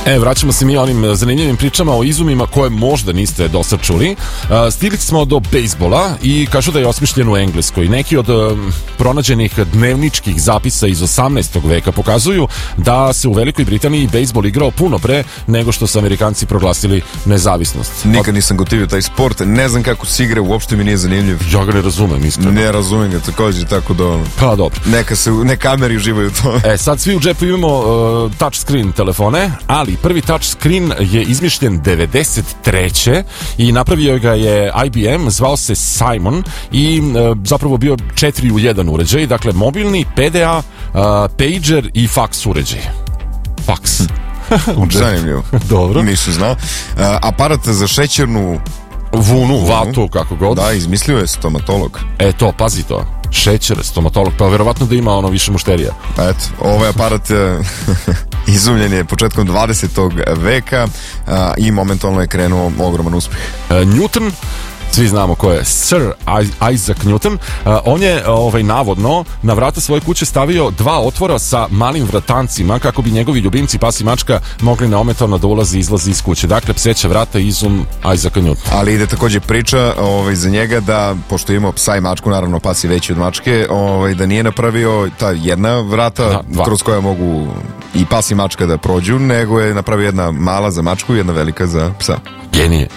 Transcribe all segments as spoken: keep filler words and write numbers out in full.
E, vraćamo se mi onim zanimljivim pričama o izumima koje možda niste dosad čuli. Stigli smo do bejsbola i kažu da je osmišljen u Engleskoj. Neki od um, pronađenih dnevničkih zapisa iz osamnaestog veka pokazuju da se u Velikoj Britaniji bejsbol igrao puno pre nego što su Amerikanci proglasili nezavisnost. Nikad nisam gotivio taj sport, ne znam kako se igra, uopšte mi nije zanimljiv. Ja ga ne razumem, iskreno. Ne razumem ga također, tako da... Pa dobro. Neka, se, neka Ameri uživaju to. E, sad svi u džepu imamo uh, touchscreen telefone, ali prvi touchscreen je izmišljen devedeset treće i napravio ga je I B M, zvao se Simon i uh, zapravo bio četiri u jedan uređaj, dakle mobilni, P D A, uh, pager i fax uređaj. Fax. Zanimljivo. Dobro. Nisam znao. Uh, aparat za šećernu Vunu, vatu, kako god. Da, izmislio je stomatolog. E to, pazi to. Šećer, stomatolog, pa verovatno da ima ono više mušterija. Eto, ovaj aparat izumljen je početkom dvadesetog veka a, i momentalno je krenuo ogroman uspjeh. E, Newton, svi znamo ko je Sir Isaac Newton, uh, on je ovaj, navodno na vrata svoje kuće stavio dva otvora sa malim vratancima kako bi njegovi ljubimci pas i mačka mogli neometano da ulazi i izlazi iz kuće. Dakle, pseća vrata izum Isaaca Newtona. Ali ide također priča ovaj, za njega da, pošto je imao psa i mačku, naravno pas je veći od mačke, ovaj, da nije napravio ta jedna vrata da, kroz koja mogu i pas i mačka da prođu, nego je napravio jedna mala za mačku i jedna velika za psa. Genije.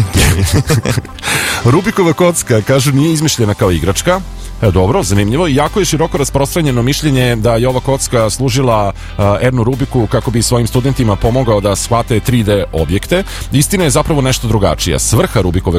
Rubikova kocka, kažu, nije izmišljena kao igračka. E, dobro, zanimljivo. Iako je široko rasprostranjeno mišljenje da je ova kocka služila uh, Ernu Rubiku kako bi svojim studentima pomogao da shvate tri D objekte, istina je zapravo nešto drugačija. Svrha Rubikove